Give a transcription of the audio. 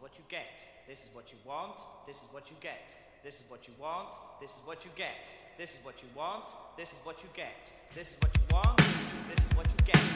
what you get. This is what you want, this is what you get. This is what you want, this is what you get. This is what you want, this is what you get. This is what you want, this is what you get.